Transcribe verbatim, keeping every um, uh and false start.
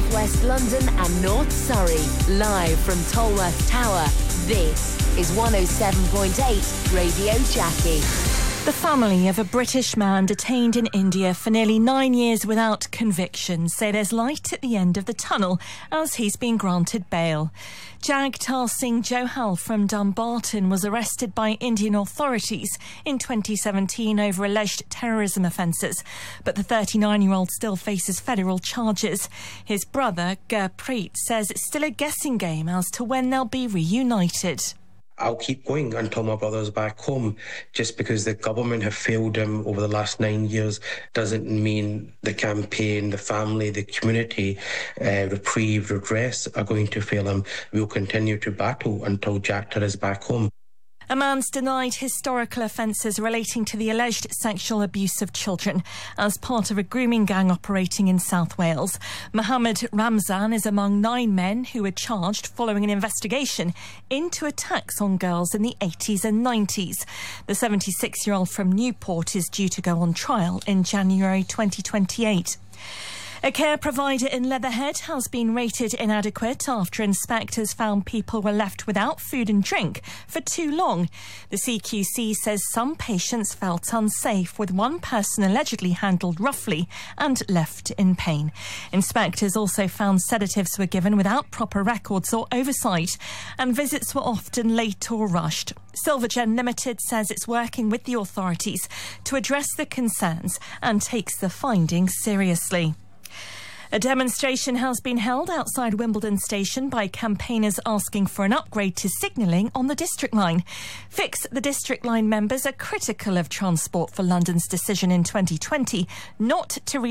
West London and North Surrey. Live from Tolworth Tower, this is one oh seven point eight Radio Jackie. The family of a British man detained in India for nearly nine years without conviction say there's light at the end of the tunnel as he's been granted bail. Jagtar Singh Johal from Dumbarton was arrested by Indian authorities in twenty seventeen over alleged terrorism offences, but the thirty-nine-year-old still faces federal charges. His brother, Gurpreet, says it's still a guessing game as to when they'll be reunited. I'll keep going until my brother's back home. Just because the government have failed him over the last nine years doesn't mean the campaign, the family, the community, uh, reprieve, redress are going to fail him. We'll continue to battle until Jagtar is back home. A man's denied historical offences relating to the alleged sexual abuse of children as part of a grooming gang operating in South Wales. Mohammed Ramzan is among nine men who were charged following an investigation into attacks on girls in the eighties and nineties. The seventy-six-year-old from Newport is due to go on trial in January twenty twenty-eight. A care provider in Leatherhead has been rated inadequate after inspectors found people were left without food and drink for too long. The C Q C says some patients felt unsafe, with one person allegedly handled roughly and left in pain. Inspectors also found sedatives were given without proper records or oversight, and visits were often late or rushed. Silvergen Limited says it's working with the authorities to address the concerns and takes the findings seriously. A demonstration has been held outside Wimbledon Station by campaigners asking for an upgrade to signalling on the District Line. Fix the District Line members are critical of Transport for London's decision in twenty twenty not to